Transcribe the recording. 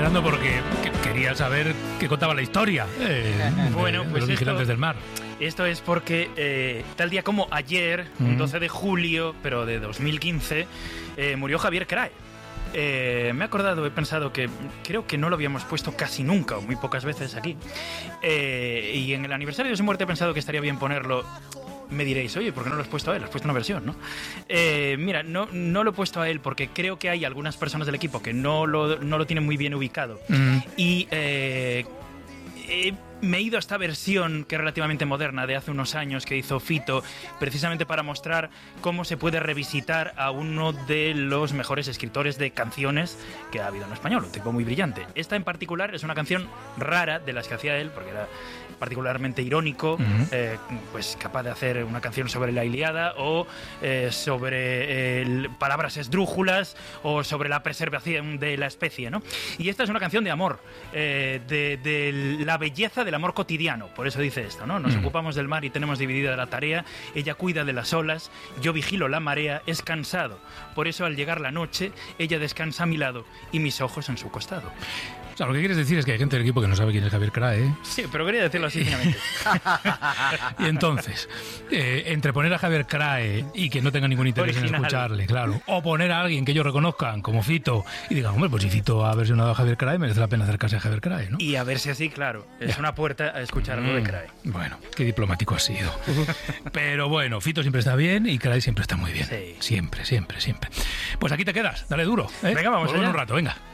esperando porque quería saber qué contaba la historia bueno, pues de los vigilantes del mar. Esto es porque tal día como ayer, 12 de julio, pero de 2015, murió Javier Crae. Me he acordado, he pensado que creo que no lo habíamos puesto casi nunca, o muy pocas veces aquí. Y en el aniversario de su muerte he pensado que estaría bien ponerlo. Me diréis, oye, ¿por qué no lo has puesto a él? Has puesto una versión, ¿no? Mira, no lo he puesto a él porque creo que hay algunas personas del equipo que no lo tienen muy bien ubicado. Y me he ido a esta versión que es relativamente moderna de hace unos años que hizo Fito, precisamente para mostrar cómo se puede revisitar a uno de los mejores escritores de canciones que ha habido en español, un tipo muy brillante. Esta en particular es una canción rara de las que hacía él, porque era particularmente irónico, pues capaz de hacer una canción sobre la Ilíada o sobre palabras esdrújulas o sobre la preservación de la especie, ¿no? Y esta es una canción de amor, de la belleza del amor cotidiano, por eso dice esto, ¿no? Nos ocupamos del mar y tenemos dividida la tarea, ella cuida de las olas, yo vigilo la marea, es cansado, por eso al llegar la noche, ella descansa a mi lado y mis ojos en su costado. O sea, lo que quieres decir es que hay gente del equipo que no sabe quién es Javier Crae, ¿eh? Sí, pero quería decirlo así finalmente. Y entonces, entre poner a Javier Crae y que no tenga ningún interés en escucharle, claro, o poner a alguien que ellos reconozcan como Fito y digan, hombre, pues si Fito ha versionado a Javier Crae, merece la pena acercarse a Javier Crae, ¿no? Y a ver si así, claro, es una puerta a escuchar algo de Crae. Bueno, qué diplomático ha sido. Pero bueno, Fito siempre está bien y Crae siempre está muy bien. Sí. Siempre, siempre, siempre. Pues aquí te quedas, dale duro, ¿eh? Venga, vamos allá. Un rato, venga.